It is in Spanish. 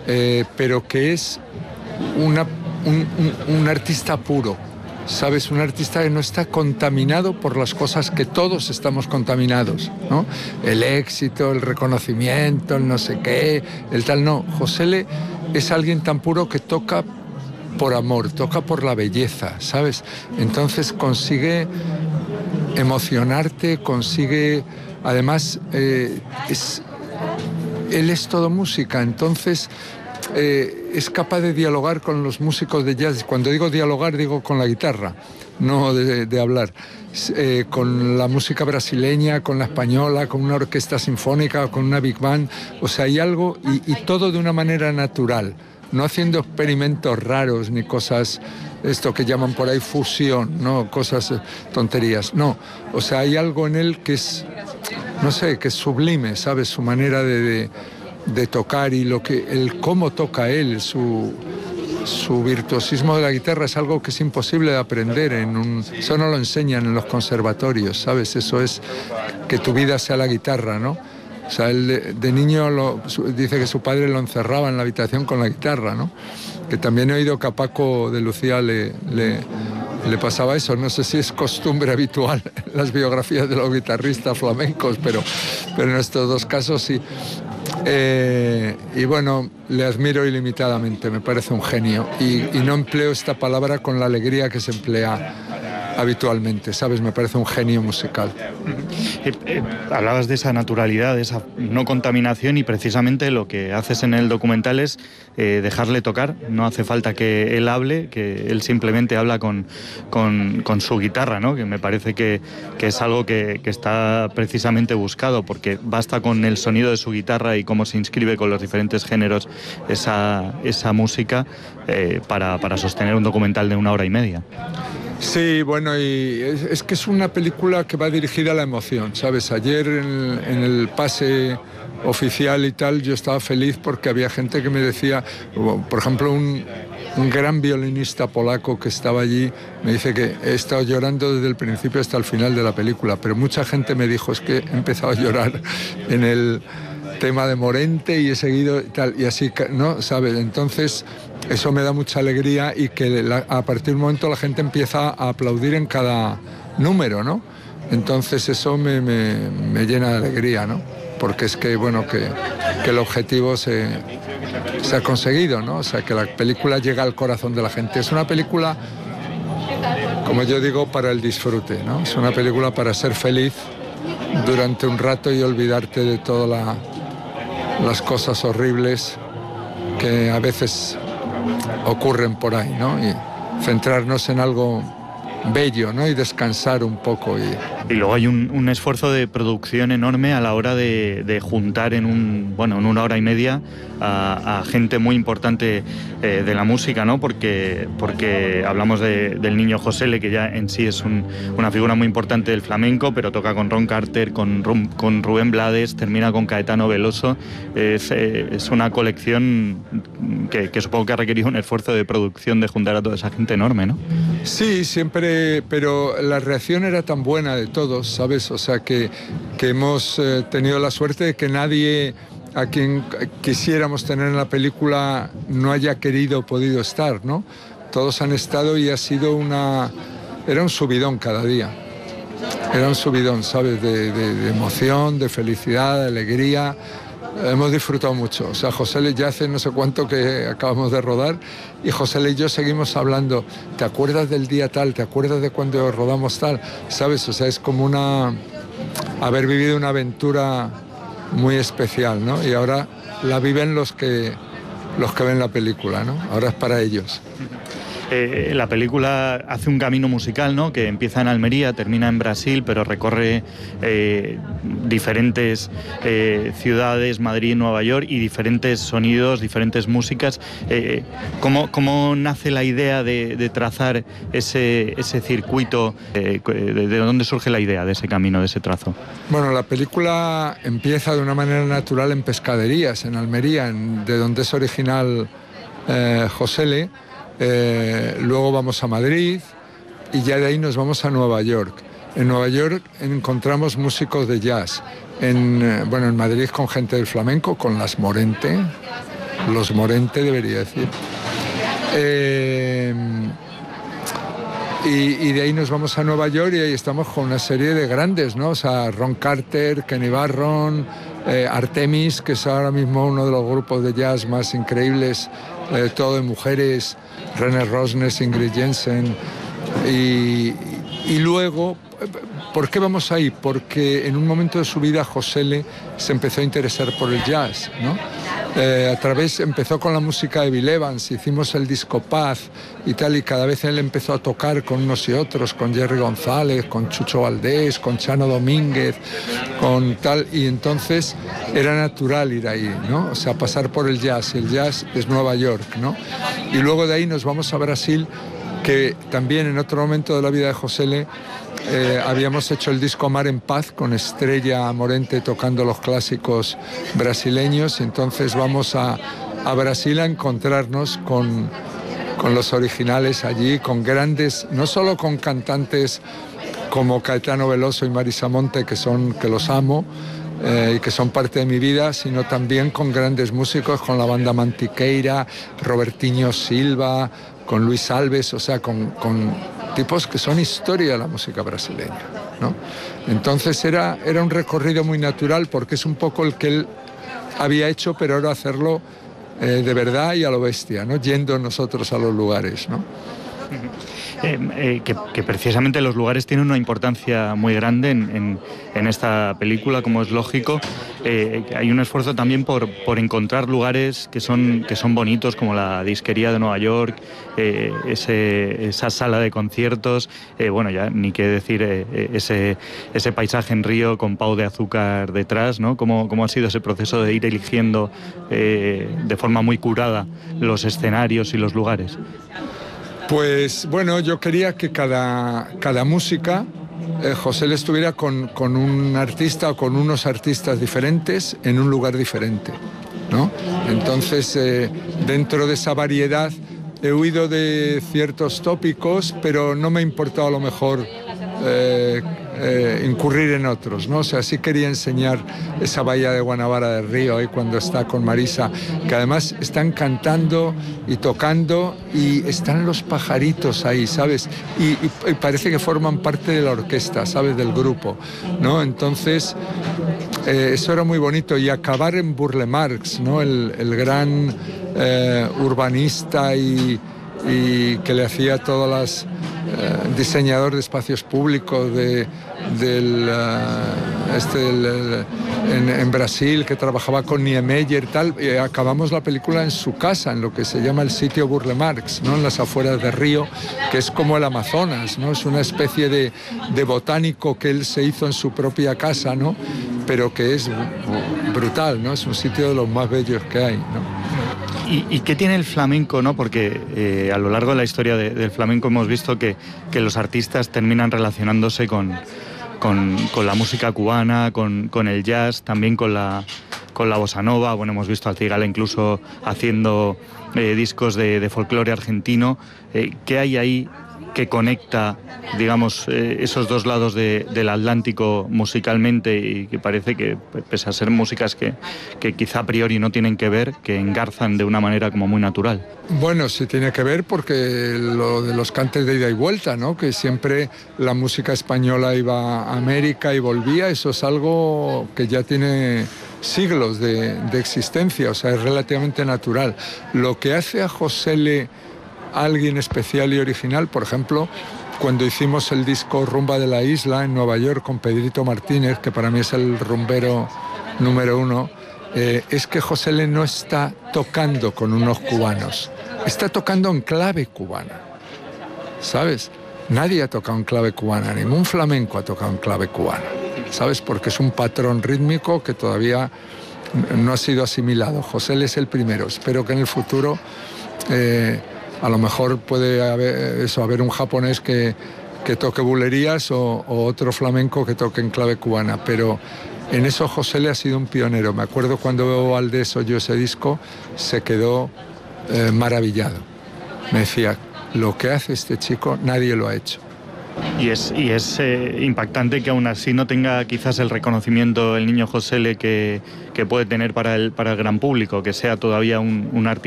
pero que es un artista puro, ¿sabes? Un artista que no está contaminado por las cosas que todos estamos contaminados, ¿no? El éxito, el reconocimiento, el no sé qué, el tal, no. Josele es alguien tan puro que toca por amor, toca por la belleza, ¿sabes? Entonces consigue emocionarte, consigue... Además, él es todo música, entonces es capaz de dialogar con los músicos de jazz. Cuando digo dialogar, digo con la guitarra, no de hablar. Con la música brasileña, con la española, con una orquesta sinfónica, con una big band. O sea, hay algo, y todo de una manera natural, no haciendo experimentos raros ni cosas, esto que llaman por ahí fusión, no, cosas tonterías, no. O sea, hay algo en él que es, no sé, que es sublime, ¿sabes? Su manera de tocar y el cómo toca él, su virtuosismo de la guitarra es algo que es imposible de aprender eso no lo enseñan en los conservatorios, ¿sabes? Eso es que tu vida sea la guitarra, ¿no? O sea, él de niño dice que su padre lo encerraba en la habitación con la guitarra, ¿no? Que también he oído que a Paco de Lucía le pasaba eso. No sé si es costumbre habitual en las biografías de los guitarristas flamencos, pero en estos dos casos sí. Y bueno, le admiro ilimitadamente, me parece un genio. Y no empleo esta palabra con la alegría que se emplea habitualmente, ¿sabes? Me parece un genio musical. Hablabas de esa naturalidad, de esa no contaminación, y precisamente lo que haces en el documental es dejarle tocar. No hace falta que él hable, que él simplemente habla con su guitarra, ¿no? Que me parece que es algo que está precisamente buscado, porque basta con el sonido de su guitarra y cómo se inscribe con los diferentes géneros esa música para sostener un documental de 1 hora y media. Sí, bueno, y es que es una película que va dirigida a la emoción, ¿sabes? Ayer en el pase oficial y tal, yo estaba feliz porque había gente que me decía, por ejemplo, un gran violinista polaco que estaba allí, me dice que he estado llorando desde el principio hasta el final de la película, pero mucha gente me dijo, es que he empezado a llorar en el tema de Morente y he seguido tal, y así, ¿no? ¿Sabes? Entonces, eso me da mucha alegría, y que a partir de un momento la gente empieza a aplaudir en cada número, ¿no? Entonces eso me llena de alegría, ¿no? Porque es que, bueno, que el objetivo se ha conseguido, ¿no? O sea, que la película llega al corazón de la gente. Es una película, como yo digo, para el disfrute, ¿no? Es una película para ser feliz durante un rato y olvidarte de todas las cosas horribles que a veces ocurren por ahí, ¿no? Y centrarnos en algo bello, ¿no? Y descansar un poco. Y luego hay un esfuerzo de producción enorme a la hora de juntar en 1 hora y media a gente muy importante de la música, ¿no? Porque hablamos del niño Josele, que ya en sí es una figura muy importante del flamenco, pero toca con Ron Carter, con Rubén Blades, termina con Caetano Veloso. Es una colección que supongo que ha requerido un esfuerzo de producción de juntar a toda esa gente enorme, ¿no? Sí, siempre, pero la reacción era tan buena de todos, ¿sabes? O sea, que hemos tenido la suerte de que nadie a quien quisiéramos tener en la película no haya querido o podido estar, ¿no? Todos han estado y ha sido era un subidón cada día. Era un subidón, ¿sabes? De emoción, de felicidad, de alegría. Hemos disfrutado mucho. O sea, Josele ya hace no sé cuánto que acabamos de rodar, y Josele y yo seguimos hablando. ¿Te acuerdas del día tal? ¿Te acuerdas de cuando rodamos tal? ¿Sabes? O sea, es como haber vivido una aventura muy especial, ¿no? Y ahora la viven los que ven la película, ¿no? Ahora es para ellos. La película hace un camino musical, ¿no? Que empieza en Almería, termina en Brasil, pero recorre diferentes ciudades, Madrid, Nueva York, y diferentes sonidos, diferentes músicas. ¿Cómo nace la idea de trazar ese circuito? ¿De dónde surge la idea de ese camino, de ese trazo? Bueno, la película empieza de una manera natural en Pescaderías, en Almería, de donde es original Josele. Luego vamos a Madrid y ya de ahí nos vamos a Nueva York. En Nueva York encontramos músicos de jazz. En Madrid con gente del flamenco, con las Morente, los Morente debería decir. Y de ahí nos vamos a Nueva York y ahí estamos con una serie de grandes, ¿no? O sea, Ron Carter, Kenny Barron, Artemis, que es ahora mismo uno de los grupos de jazz más increíbles, todo de mujeres, René Rosnes, Ingrid Jensen. Y luego, ¿por qué vamos ahí? Porque en un momento de su vida Josele se empezó a interesar por el jazz, ¿no? Empezó con la música de Bill Evans, hicimos el disco Paz y tal, y cada vez él empezó a tocar con unos y otros, con Jerry González, con Chucho Valdés, con Chano Domínguez, con tal, y entonces era natural ir ahí, ¿no? O sea, pasar por el jazz, y el jazz es Nueva York, ¿no? Y luego de ahí nos vamos a Brasil, que también en otro momento de la vida de Josele habíamos hecho el disco Mar en Paz con Estrella Morente tocando los clásicos brasileños, y entonces vamos a Brasil a encontrarnos con los originales allí, con grandes, no solo con cantantes como Caetano Veloso y Marisa Monte, que los amo y que son parte de mi vida, sino también con grandes músicos, con la banda Mantiqueira, Robertinho Silva, con Luis Alves, o sea, con tipos que son historia de la música brasileña, ¿no? Entonces era un recorrido muy natural, porque es un poco el que él había hecho, pero ahora hacerlo de verdad y a lo bestia, ¿no? Yendo nosotros a los lugares, ¿no? Que precisamente los lugares tienen una importancia muy grande en esta película, como es lógico. Hay un esfuerzo también por encontrar lugares que son bonitos, como la disquería de Nueva York, esa sala de conciertos, bueno, ya ni qué decir, ese paisaje en Río con Pau de Azúcar detrás, ¿no? ¿Cómo ha sido ese proceso de ir eligiendo de forma muy curada los escenarios y los lugares? Pues bueno, yo quería que cada música, José estuviera con un artista o con unos artistas diferentes en un lugar diferente, ¿no? Entonces, dentro de esa variedad he huido de ciertos tópicos, pero no me ha importado a lo mejor incurrir en otros, ¿no? O sea, sí quería enseñar esa bahía de Guanabara del Río ahí cuando está con Marisa, que además están cantando y tocando y están los pajaritos ahí, ¿sabes? Y parece que forman parte de la orquesta, ¿sabes? Del grupo, ¿no? Entonces, eso era muy bonito. Y acabar en Burle Marx, ¿no? El gran urbanista y que le hacía todas las diseñador de espacios públicos en Brasil, que trabajaba con Niemeyer y tal. Acabamos la película en su casa, en lo que se llama el sitio Burle Marx, ¿no? En las afueras de Río, que es como el Amazonas, ¿no? Es una especie de botánico que él se hizo en su propia casa, ¿no? Pero que es brutal, ¿no? Es un sitio de los más bellos que hay, ¿no? ¿Y qué tiene el flamenco, no? Porque a lo largo de la historia del flamenco hemos visto que los artistas terminan relacionándose con la música cubana, con el jazz, también con la bossa nova. Bueno, hemos visto a Cigala incluso haciendo discos de folclore argentino. ¿Qué hay ahí que conecta, digamos, esos dos lados del Atlántico musicalmente, y que parece que, pese a ser músicas que quizá a priori no tienen que ver, que engarzan de una manera como muy natural? Bueno, sí tiene que ver, porque lo de los cantes de ida y vuelta, ¿no? Que siempre la música española iba a América y volvía, eso es algo que ya tiene siglos de existencia, o sea, es relativamente natural. Lo que hace a Josele alguien especial y original, por ejemplo, cuando hicimos el disco Rumba de la Isla en Nueva York con Pedrito Martínez, que para mí es el rumbero número uno, es que Josele no está tocando con unos cubanos, está tocando en clave cubana, ¿sabes? Nadie ha tocado en clave cubana, ningún flamenco ha tocado en clave cubana, ¿sabes? Porque es un patrón rítmico que todavía no ha sido asimilado. Josele es el primero. Espero que en el futuro a lo mejor puede haber un japonés que toque bulerías o otro flamenco que toque en clave cubana, pero en eso Josele ha sido un pionero. Me acuerdo cuando Bebo Valdés oyó ese disco, se quedó maravillado. Me decía, lo que hace este chico nadie lo ha hecho. Y es impactante que aún así no tenga quizás el reconocimiento el niño José L que puede tener para el gran público, que sea todavía un artista